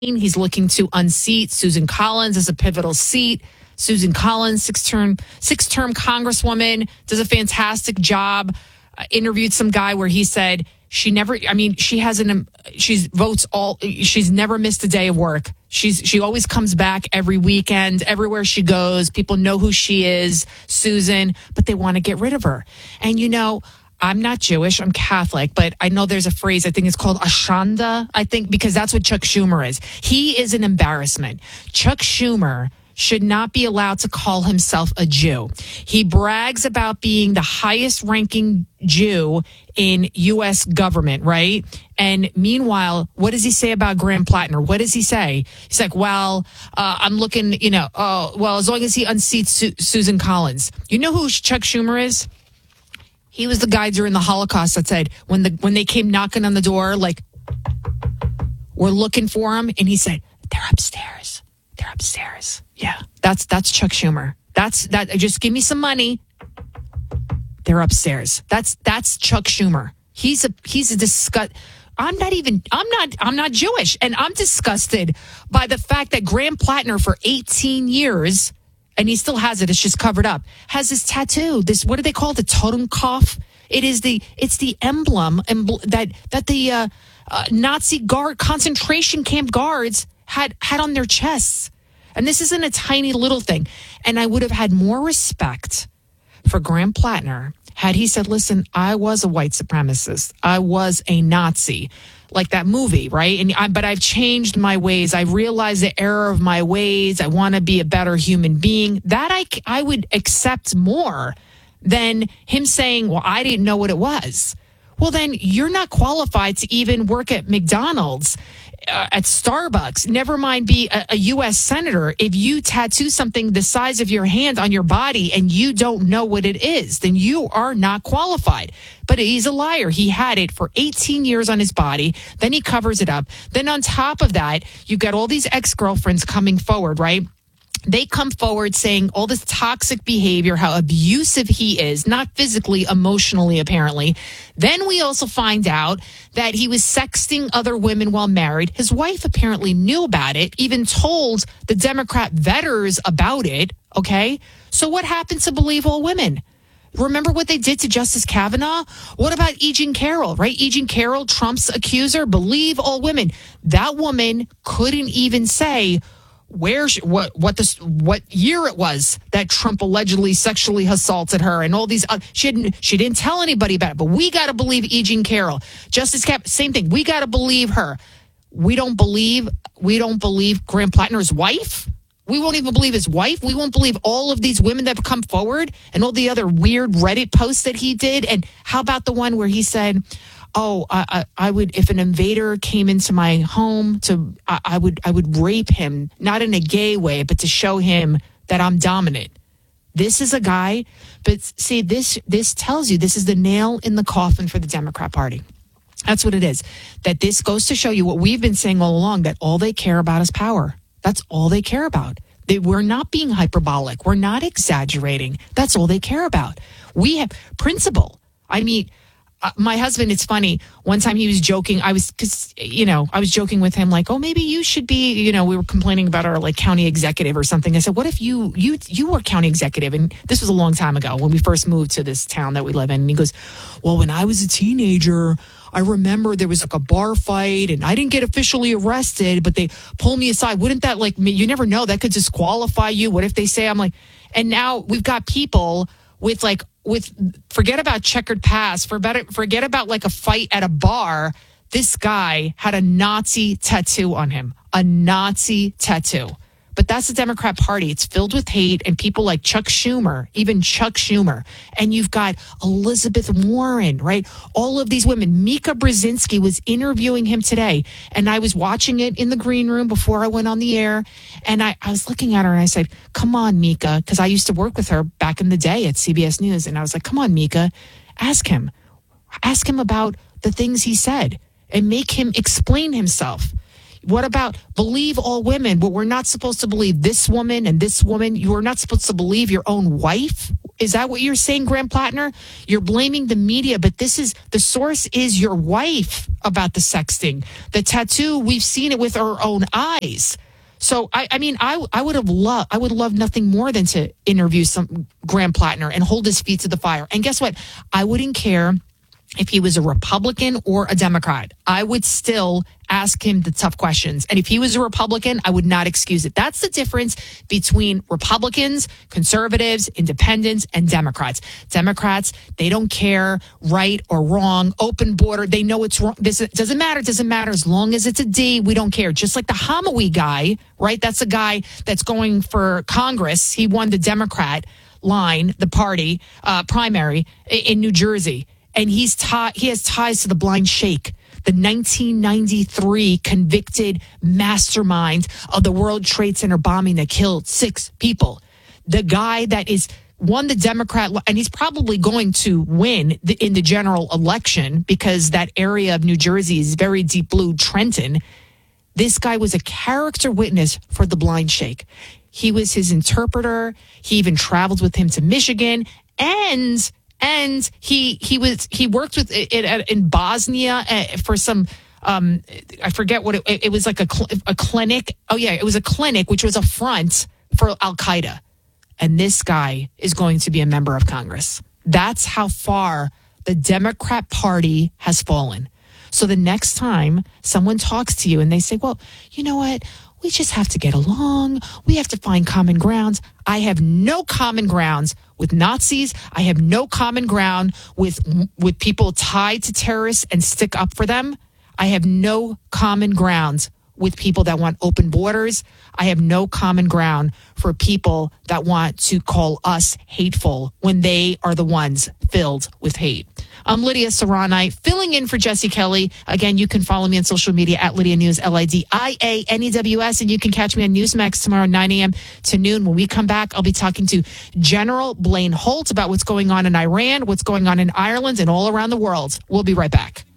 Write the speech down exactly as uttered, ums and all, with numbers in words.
He's looking to unseat Susan Collins as a pivotal seat. Susan Collins, six-term six-term congresswoman, does a fantastic job. Uh, interviewed some guy where he said she never, I mean, she hasn't, she's votes all, she's never missed a day of work. She's, she always comes back every weekend, everywhere she goes. People know who she is, Susan, but they want to get rid of her. And, you know, I'm not Jewish, I'm Catholic, but I know there's a phrase, I think it's called Ashanda, I think, because that's what Chuck Schumer is. He is an embarrassment. Chuck Schumer should not be allowed to call himself a Jew. He brags about being the highest ranking Jew in U S government, right? And meanwhile, what does he say about Graham Plattner? What does he say? He's like, well, uh, I'm looking, you know, oh, well, as long as he unseats Su- Susan Collins. You know who Chuck Schumer is? He was the guy during the Holocaust that said, when the when they came knocking on the door, like, we're looking for him. And he said, they're upstairs. They're upstairs. Yeah, that's that's Chuck Schumer. That's that. Just give me some money. They're upstairs. That's that's Chuck Schumer. He's a he's a disgust. I'm not even. I'm not. I'm not Jewish, and I'm disgusted by the fact that Graham Plattner for eighteen years, and he still has it. It's just covered up. Has this tattoo. This, what do they call it? The Totenkopf. It is the. It's the emblem embl- that that the uh, uh, Nazi guard concentration camp guards had had on their chests. And this isn't a tiny little thing. And I would have had more respect for Graham Plattner had he said, listen, I was a white supremacist. I was a Nazi, like that movie, right? And I, but I've changed my ways. I realized the error of my ways. I want to be a better human being. That I, I would accept more than him saying, well, I didn't know what it was. Well, then you're not qualified to even work at McDonald's, uh, at Starbucks, never mind be a, a U S senator. If you tattoo something the size of your hand on your body and you don't know what it is, then you are not qualified. But he's a liar. He had it for eighteen years on his body. Then he covers it up. Then on top of that, you got all these ex-girlfriends coming forward, right? They come forward saying all this toxic behavior, how abusive he is, not physically, emotionally, apparently. Then we also find out that he was sexting other women while married. His wife apparently knew about it, even told the Democrat vetters about it, okay? So what happened to believe all women? Remember what they did to Justice Kavanaugh? What about E. Jean Carroll, right? E. Jean Carroll, Trump's accuser, believe all women. That woman couldn't even say where she, what what this what year it was that Trump allegedly sexually assaulted her and all these uh, she didn't she didn't tell anybody about it, but we got to believe E. Jean Carroll. Justice Cap, same thing, we got to believe her. We don't believe we don't believe Graham Plattner's wife. We won't even believe his wife. We won't believe all of these women that have come forward and all the other weird Reddit posts that he did. And how about the one where he said, oh, I, I, I would, if an invader came into my home, to I, I would I would rape him, not in a gay way, but to show him that I'm dominant. This is a guy, but see, this this tells you this is the nail in the coffin for the Democrat Party. That's what it is. That this goes to show you what we've been saying all along, that all they care about is power. That's all they care about. They, we're not being hyperbolic. We're not exaggerating. That's all they care about. We have principle. I mean, uh, my husband, it's funny. One time he was joking. I was, cause, you know, I was joking with him like, oh, maybe you should be, you know, we were complaining about our like county executive or something. I said, what if you, you, you were county executive? And this was a long time ago when we first moved to this town that we live in. And he goes, well, when I was a teenager, I remember there was like a bar fight and I didn't get officially arrested, but they pulled me aside. Wouldn't that like me? You never know. That could disqualify you. What if they say I'm like, and now we've got people with like, with forget about checkered past, forget, forget about like a fight at a bar. This guy had a Nazi tattoo on him, a Nazi tattoo. But that's the Democrat Party. It's filled with hate and people like Chuck Schumer, even Chuck Schumer. And you've got Elizabeth Warren, right? All of these women. Mika Brzezinski was interviewing him today. And I was watching it in the green room before I went on the air. And I, I was looking at her and I said, come on, Mika. Because I used to work with her back in the day at C B S News. And I was like, come on, Mika. Ask him. Ask him about the things he said and make him explain himself. What about believe all women, but we're not supposed to believe this woman and this woman? You are not supposed to believe your own wife? Is that what you're saying, Graham Plattner? You're blaming the media, but this is, the source is your wife about the sexting. The tattoo, we've seen it with our own eyes. So, I, I mean, I I would have loved, I would love nothing more than to interview some Graham Plattner and hold his feet to the fire. And guess what? I wouldn't care if he was a Republican or a Democrat. I would still ask him the tough questions. And if he was a Republican, I would not excuse it. That's the difference between Republicans, conservatives, independents, and Democrats. Democrats, they don't care right or wrong, open border. They know it's wrong. This it doesn't matter. It doesn't matter. As long as it's a D, we don't care. Just like the Hamawi guy, right? That's a guy that's going for Congress. He won the Democrat line, the party uh, primary in New Jersey. And he's tie, he has ties to the Blind Sheikh, the nineteen ninety-three convicted mastermind of the World Trade Center bombing that killed six people. The guy that is won the Democrat, and he's probably going to win the, in the general election because that area of New Jersey is very deep blue, Trenton. This guy was a character witness for the Blind Sheikh. He was his interpreter. He even traveled with him to Michigan, and And he he was he worked with it in Bosnia for some um I forget what it, it was like a cl- a clinic. Oh yeah, it was a clinic which was a front for Al Qaeda. And this guy is going to be a member of Congress. That's how far the Democrat Party has fallen. So the next time someone talks to you and they say, "Well, you know what? We just have to get along. We have to find common grounds." I have no common grounds with Nazis. I have no common ground with with people tied to terrorists and stick up for them. I have no common grounds with people that want open borders. I have no common ground for people that want to call us hateful when they are the ones filled with hate. I'm Lydia Serrani, filling in for Jesse Kelly. Again, you can follow me on social media at Lydia News, L I D I A N E W S, and you can catch me on Newsmax tomorrow, nine a.m. to noon. When we come back, I'll be talking to General Blaine Holt about what's going on in Iran, what's going on in Ireland, and all around the world. We'll be right back.